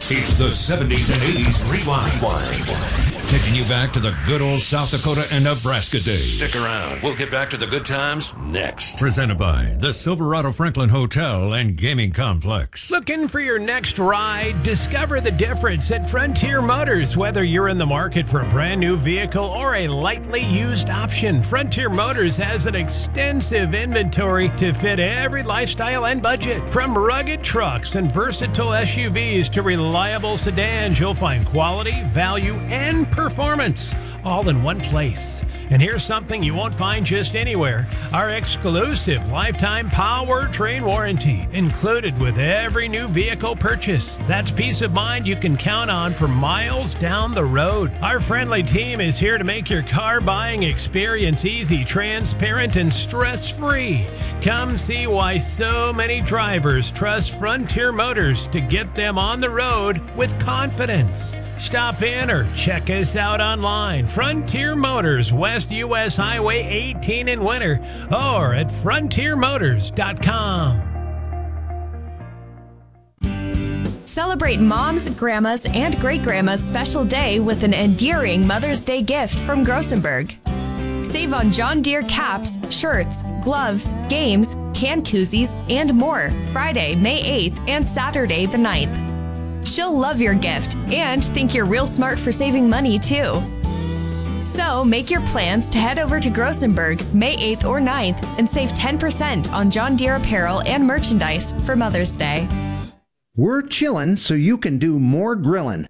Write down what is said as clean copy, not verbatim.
It's the 70s and 80s Rewind. Taking you back to the good old South Dakota and Nebraska days. Stick around. We'll get back to the good times next. Presented by the Silverado Franklin Hotel and Gaming Complex. Looking for your next ride? Discover the difference at Frontier Motors. Whether you're in the market for a brand new vehicle or a lightly used option, Frontier Motors has an extensive inventory to fit every lifestyle and budget. From rugged trucks and versatile SUVs to reliable sedans, you'll find quality, value, and performance all in one place. And here's something you won't find just anywhere: our exclusive lifetime powertrain warranty, included with every new vehicle purchase. That's peace of mind you can count on for miles down the road. Our friendly team is here to make your car buying experience easy, transparent, and stress-free. Come see why so many drivers trust Frontier Motors to get them on the road with confidence. Stop in or check us out online. Frontier Motors, West US Highway 18 in Winter, or at frontiermotors.com. Celebrate Mom's, Grandma's, and Great-Grandma's special day with an endearing Mother's Day gift from Grossenberg. Save on John Deere caps, shirts, gloves, games, can koozies, and more Friday, May 8th and Saturday the 9th. She'll love your gift and think you're real smart for saving money, too. So make your plans to head over to Grossenberg May 8th or 9th and save 10% on John Deere apparel and merchandise for Mother's Day. We're chillin' so you can do more grillin'.